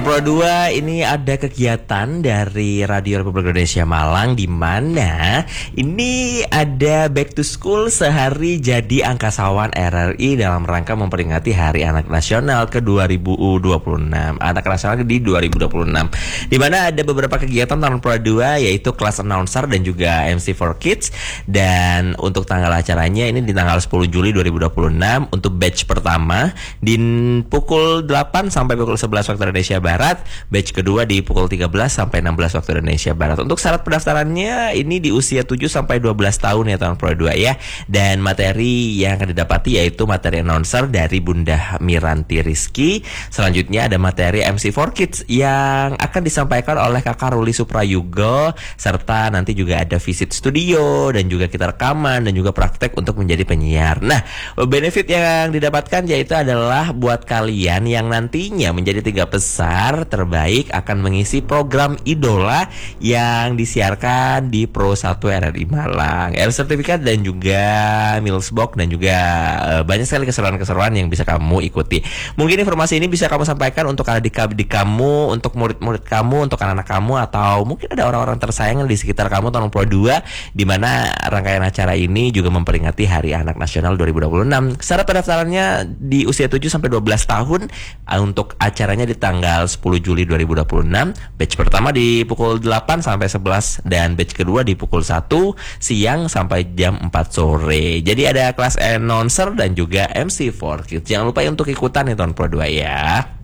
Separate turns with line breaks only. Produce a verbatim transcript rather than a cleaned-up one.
Tahun Pro dua ini ada kegiatan dari Radio Republik Indonesia Malang, di mana ini ada back to school sehari jadi angkasawan R R I dalam rangka memperingati Hari Anak Nasional ke dua ribu dua puluh enam. Anak Nasional di dua ribu dua puluh enam. Di mana ada beberapa kegiatan Tahun Pro dua, yaitu kelas announcer dan juga M C for Kids. Dan untuk tanggal acaranya ini di tanggal sepuluh Juli dua ribu dua puluh enam untuk batch pertama di pukul delapan sampai pukul sebelas waktu Indonesia Barat, batch kedua di pukul tiga belas sampai enam belas waktu Indonesia Barat. Untuk syarat pendaftarannya ini di usia tujuh sampai dua belas tahun ya Tahun Pro dua ya. Dan materi yang akan didapati yaitu materi announcer dari Bunda Miranti Rizky. Selanjutnya ada materi M C for Kids yang akan disampaikan oleh Kakak Ruli Suprayugo, serta nanti juga ada visit studio dan juga kita rekaman dan juga praktek untuk menjadi penyiar. Nah, benefit yang didapatkan yaitu adalah buat kalian yang nantinya menjadi tiga besar terbaik akan mengisi program Idola yang disiarkan di Pro satu R R I Malang. Air sertifikat dan juga meals box dan juga uh, banyak sekali keseruan-keseruan yang bisa kamu ikuti. Mungkin informasi ini bisa kamu sampaikan untuk adik-adik kamu, untuk murid-murid kamu, untuk anak-anak kamu, atau mungkin ada orang-orang tersayang di sekitar kamu Tahun Pro dua, di mana rangkaian acara ini juga memperingati Hari Anak Nasional dua ribu dua puluh enam. Syarat pendaftarannya di usia tujuh sampai dua belas tahun. Untuk acaranya di tanggal sepuluh Juli dua ribu dua puluh enam, batch pertama di pukul delapan sampai sebelas dan batch kedua di pukul satu siang sampai jam empat sore. Jadi ada kelas announcer dan juga M C for Kids. Jangan lupa untuk ikutan ya Tahun Pro dua ya.